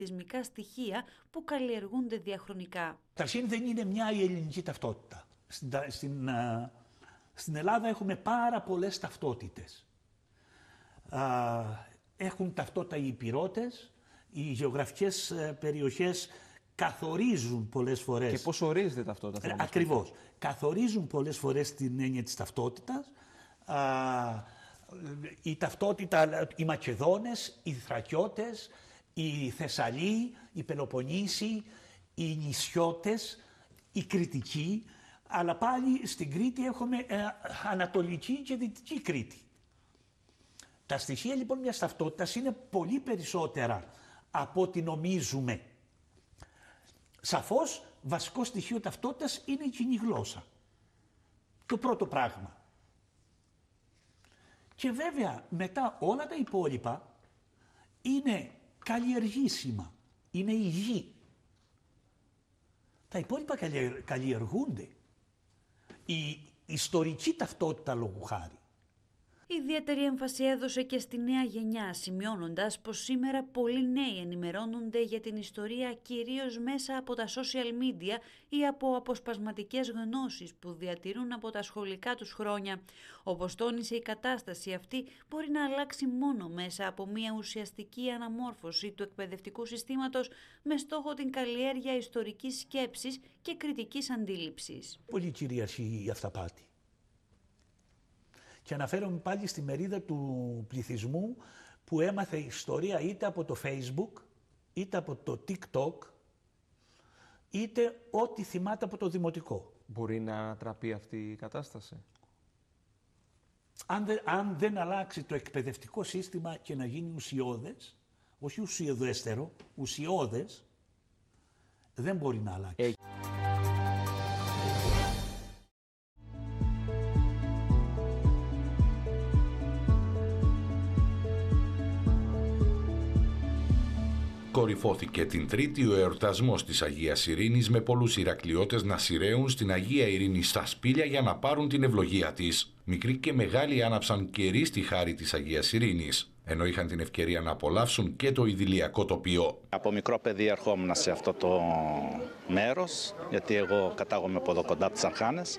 πολιτισμικά στοιχεία που καλλιεργούνται διαχρονικά. Καταρχήν δεν είναι μια η ελληνική ταυτότητα. Στην Ελλάδα έχουμε πάρα πολλές ταυτότητες. Έχουν ταυτότητα οι Ηπειρώτες, οι γεωγραφικές περιοχές καθορίζουν πολλές φορές... Και πώς ορίζεται ταυτότητα? Ακριβώς. Καθορίζουν πολλές φορές την έννοια της ταυτότητας. Η ταυτότητα, οι Μακεδόνες, οι Θρακιώτες, οι Θεσσαλοί, οι Πελοποννήσοι, οι Νησιώτες, οι Κρητικοί, αλλά πάλι στην Κρήτη έχουμε Ανατολική και Δυτική Κρήτη. Τα στοιχεία λοιπόν μιας ταυτότητας είναι πολύ περισσότερα από ό,τι νομίζουμε. Σαφώς, βασικό στοιχείο ταυτότητας είναι η κοινή γλώσσα. Το πρώτο πράγμα. Και βέβαια μετά όλα τα υπόλοιπα είναι καλλιεργήσιμα, είναι υγιή. Τα υπόλοιπα καλλιεργούνται. Η ιστορική ταυτότητα λόγου χάρη. Ιδιαίτερη έμφαση έδωσε και στη νέα γενιά, σημειώνοντας πως σήμερα πολλοί νέοι ενημερώνονται για την ιστορία κυρίως μέσα από τα social media ή από αποσπασματικές γνώσεις που διατηρούν από τα σχολικά τους χρόνια. Όπως τόνισε, η κατάσταση αυτή μπορεί να αλλάξει μόνο μέσα από μια ουσιαστική αναμόρφωση του εκπαιδευτικού συστήματος με στόχο την καλλιέργεια ιστορικής σκέψης και κριτικής αντίληψης. Πολύ κυριαρχεί η αυταπάτη. Και αναφέρομαι πάλι στη μερίδα του πληθυσμού που έμαθε ιστορία είτε από το Facebook, είτε από το TikTok, είτε ό,τι θυμάται από το δημοτικό. Μπορεί να ανατραπεί αυτή η κατάσταση? Αν δεν αλλάξει το εκπαιδευτικό σύστημα και να γίνει ουσιώδες, όχι ουσιοδέστερο, ουσιώδες, δεν μπορεί να αλλάξει. Κορυφώθηκε την Τρίτη ο εορτασμός της Αγίας Ειρήνης με πολλούς Ηρακλειώτες να σειραίουν στην Αγία Ειρήνη στα σπήλια για να πάρουν την ευλογία της. Μικροί και μεγάλοι άναψαν κερί στη χάρη της Αγίας Ειρήνης, ενώ είχαν την ευκαιρία να απολαύσουν και το ιδηλιακό τοπίο. Από μικρό παιδί ερχόμουν σε αυτό το μέρος, γιατί εγώ κατάγομαι από εδώ κοντά από τις Αρχάνες.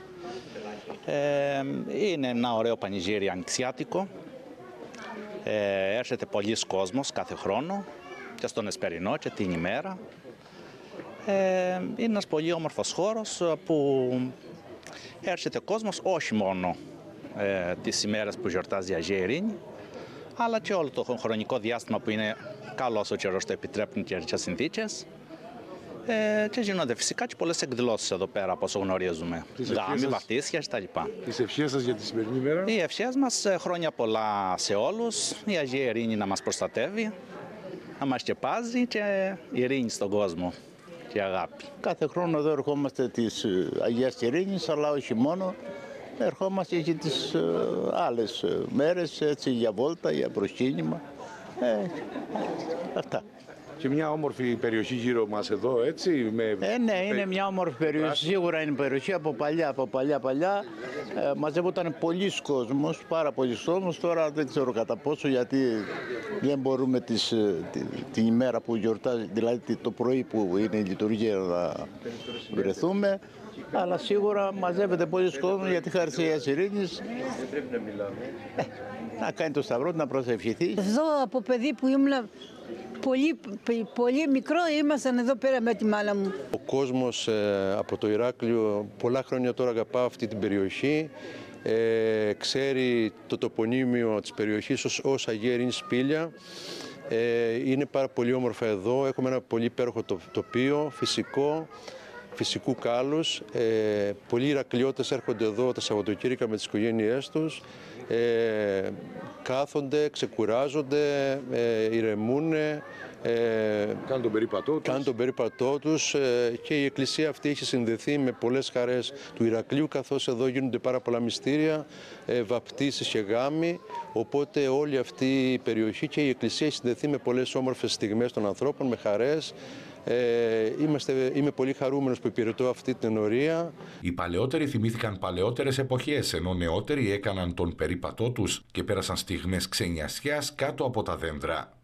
Είναι ένα ωραίο πανηγύρι ανοιξιάτικο. Έρχεται πολλοί κόσμος κάθε χρόνο, και στον Εσπερινό και την ημέρα. Είναι ένας πολύ όμορφος χώρος που έρχεται κόσμος όχι μόνο τις ημέρες που γιορτάζει η Αγία Ειρήνη, αλλά και όλο το χρονικό διάστημα που είναι καλός ο καιρός, το επιτρέπουν και οι συνθήκες. Και γίνονται φυσικά και πολλές εκδηλώσεις εδώ πέρα, όπως γνωρίζουμε. Γάμοι, βαφτίσια κτλ. Τις ευχές σας για τη σημερινή μέρα? Οι ευχές μας, χρόνια πολλά σε όλους, η Αγία Ειρήνη να μας προστατεύει, να μας σκεπάζει και ειρήνη στον κόσμο και αγάπη. Κάθε χρόνο εδώ ερχόμαστε της Αγίας Ειρήνης, αλλά όχι μόνο. Ερχόμαστε και τις άλλες μέρες, έτσι, για βόλτα, για προσκύνημα. Αυτά. Και μια όμορφη περιοχή γύρω μας εδώ, έτσι. Ναι, είναι μια όμορφη περιοχή. Σίγουρα είναι περιοχή από παλιά. Μαζεύονταν πολλοί κόσμος, πάρα πολλοί κόσμος. Τώρα δεν ξέρω κατά πόσο, γιατί δεν μπορούμε την ημέρα που γιορτάζει, δηλαδή το πρωί που είναι η λειτουργία, να βρεθούμε. Αλλά σίγουρα μαζεύεται πολλοί κόσμος, γιατί χάρη της Αγίας Ειρήνης να κάνει το σταυρό, να προσευχηθεί. Εδώ από παιδί που ήμουν πολύ μικρό, ήμασταν εδώ πέρα με τη μάνα μου. Ο κόσμος από το Ηράκλειο πολλά χρόνια τώρα αγαπά αυτή την περιοχή. Ξέρει το τοπονύμιο της περιοχής ως Αγία Ειρήνη Σπήλια. Είναι πάρα πολύ όμορφα εδώ. Έχουμε ένα πολύ υπέροχο τοπίο, φυσικού κάλους. Πολλοί Ηρακλειώτες έρχονται εδώ τα Σαββατοκύριακα με τις οικογένειές τους. Κάθονται, ξεκουράζονται, ηρεμούν, κάνουν τον περίπατό τους και η εκκλησία αυτή έχει συνδεθεί με πολλές χαρές του Ηρακλείου, καθώς εδώ γίνονται πάρα πολλά μυστήρια, βαπτίσεις και γάμοι, οπότε όλη αυτή η περιοχή και η εκκλησία έχει συνδεθεί με πολλές όμορφες στιγμές των ανθρώπων, με χαρές. Είμαι πολύ χαρούμενος που υπηρετώ αυτή την ενορία. Οι παλαιότεροι θυμήθηκαν παλαιότερες εποχές, ενώ νεότεροι έκαναν τον περίπατό τους και πέρασαν στιγμές ξενιασιάς κάτω από τα δέντρα.